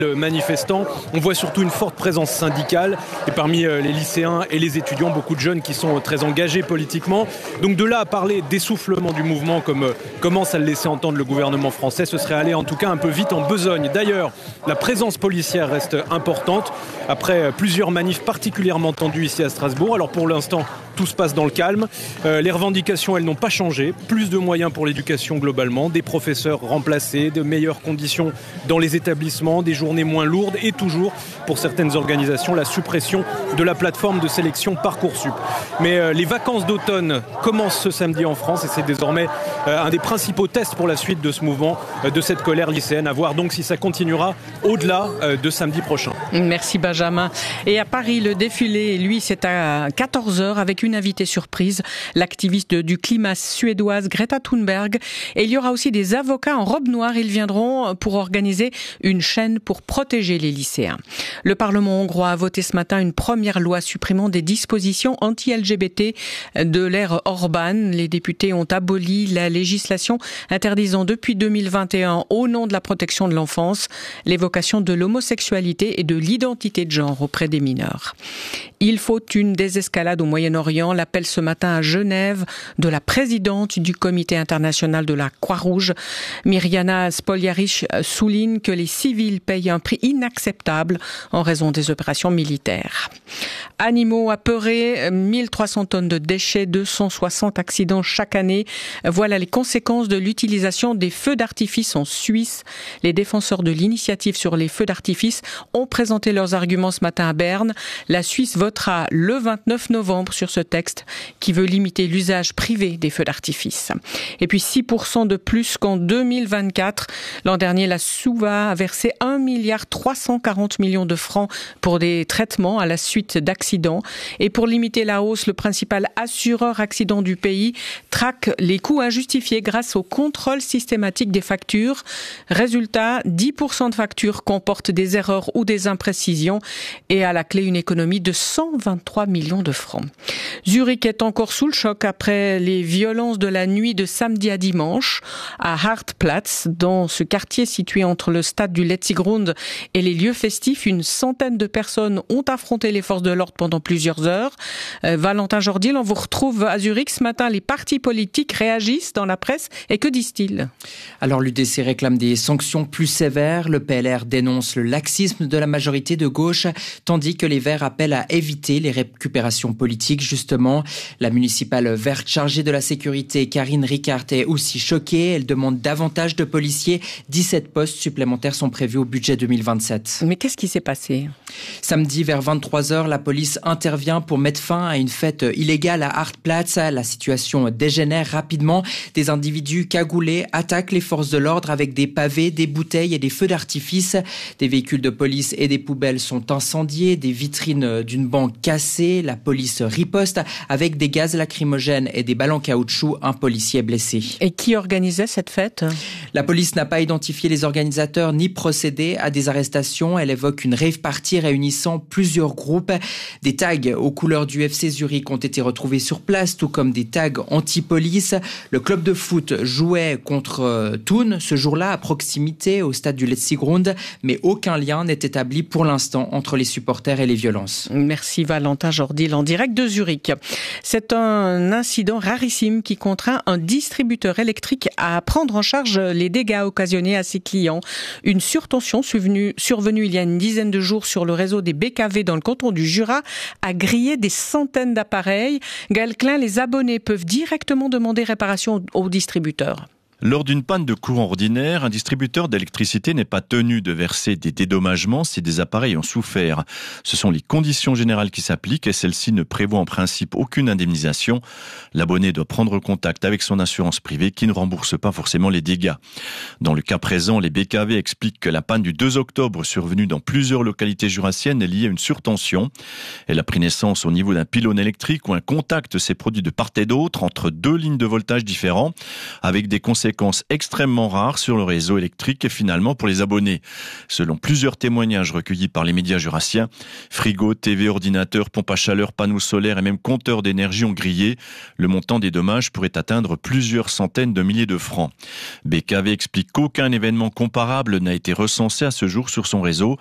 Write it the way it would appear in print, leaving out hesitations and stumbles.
manifestants. On voit surtout une forte présence syndicale et parmi les lycéens et les étudiants, beaucoup de jeunes qui sont très engagés politiquement. Donc de là à parler d'essoufflement du mouvement comme commence à le laisser entendre le gouvernement français, ce serait aller en tout cas un peu vite en besogne. D'ailleurs, la présence policière reste importante après plusieurs manifs particulièrement tendues ici à Strasbourg. Alors pour l'instant, tout se passe dans le calme. Les revendications, elles n'ont pas changé. Plus de moyens pour l'éducation globalement, des professeurs remplacés, de meilleures conditions dans les établissements, des journées moins lourdes et toujours, pour certaines organisations, la suppression de la plateforme de sélection Parcoursup. Mais les vacances d'automne commencent ce samedi en France et c'est désormais un des principaux tests pour la suite de ce mouvement, de cette colère lycéenne. À voir donc si ça continuera au-delà de samedi prochain. Merci Benjamin. Et à Paris, le défilé, lui, c'est à 14h avec une invitée surprise, l'activiste du climat suédoise Greta Thunberg. Et il y aura aussi des avocats en robe noire. Ils viendront pour organiser une chaîne pour protéger les lycéens. Le Parlement hongrois a voté ce matin une première loi supprimant des dispositions anti-LGBT de l'ère Orban. Les députés ont aboli la législation interdisant depuis 2021, au nom de la protection de l'enfance, l'évocation de l'homosexualité et de l'identité de genre auprès des mineurs. Il faut une désescalade au Moyen-Orient. L'appel ce matin à Genève de la présidente du Comité international de la Croix-Rouge, Mirjana Spoljaric, souligne que les civils payent un prix inacceptable en raison des opérations militaires. Animaux apeurés, 1300 tonnes de déchets, 260 accidents chaque année. Voilà les conséquences de l'utilisation des feux d'artifice en Suisse. Les défenseurs de l'initiative sur les feux d'artifice ont présenté leurs arguments ce matin à Berne. La Suisse votera le 29 novembre sur ce texte qui veut limiter l'usage privé des feux d'artifice. Et puis 6% de plus qu'en 2024. L'an dernier, la Suva a versé 1,340 milliard de francs pour des traitements à la suite d'accidents. Et pour limiter la hausse, le principal assureur accident du pays traque les coûts injustifiés grâce au contrôle systématique des factures. Résultat, 10% de factures comportent des erreurs ou des imprécisions et à la clé une économie de 123 millions de francs. Zurich est encore sous le choc après les violences de la nuit de samedi à dimanche à Hartplatz, dans ce quartier situé entre le stade du Letzigrund et les lieux festifs. Une centaine de personnes ont affronté les forces de l'ordre pendant plusieurs heures. Valentin Jordil, on vous retrouve à Zurich ce matin. Les partis politiques réagissent dans la presse et que disent-ils ? Alors l'UDC réclame des sanctions plus sévères. Le PLR dénonce le laxisme de la majorité de gauche, tandis que les Verts appellent à éviter les récupérations politiques. Justement, la municipale verte chargée de la sécurité, Karine Ricard, est aussi choquée. Elle demande davantage de policiers. 17 postes supplémentaires sont prévus au budget 2027. Mais qu'est-ce qui s'est passé ? Samedi, vers 23h, la police intervient pour mettre fin à une fête illégale à Hartplatz. La situation dégénère rapidement. Des individus cagoulés attaquent les forces de l'ordre avec des pavés, des bouteilles et des feux d'artifice. Des véhicules de police et des poubelles sont incendiés, des vitrines d'une banque cassées. La police riposte avec des gaz lacrymogènes et des balles en caoutchouc. Un policier blessé. Et qui organisait cette fête ? La police n'a pas identifié les organisateurs ni procédé à des arrestations. Elle évoque une rave party réunissant plusieurs groupes. Des tags aux couleurs du FC Zurich ont été retrouvés sur place, tout comme des tags anti-police. Le club de foot jouait contre Thun ce jour-là à proximité au stade du Letzigrund, mais aucun lien n'est établi pour l'instant entre les supporters et les violences. Merci Valentin Jordil en direct de Zurich. C'est un incident rarissime qui contraint un distributeur électrique à prendre en charge les dégâts occasionnés à ses clients. Une surtension survenue il y a une dizaine de jours sur le réseau des BKV dans le canton du Jura a grillé des centaines d'appareils. Gaël Klein, les abonnés peuvent directement demander réparation au distributeur. Lors d'une panne de courant ordinaire, un distributeur d'électricité n'est pas tenu de verser des dédommagements si des appareils ont souffert. Ce sont les conditions générales qui s'appliquent et celles-ci ne prévoient en principe aucune indemnisation. L'abonné doit prendre contact avec son assurance privée qui ne rembourse pas forcément les dégâts. Dans le cas présent, les BKV expliquent que la panne du 2 octobre survenue dans plusieurs localités jurassiennes est liée à une surtension. Elle a pris naissance au niveau d'un pylône électrique où un contact s'est produit de part et d'autre entre deux lignes de voltage différents avec des conséquences conséquences extrêmement rares sur le réseau électrique et finalement pour les abonnés. Selon plusieurs témoignages recueillis par les médias jurassiens, frigo, TV, ordinateur, pompe à chaleur, panneaux solaires et même compteurs d'énergie ont grillé. Le montant des dommages pourrait atteindre plusieurs centaines de milliers de francs. BKV explique qu'aucun événement comparable n'a été recensé à ce jour sur son réseau.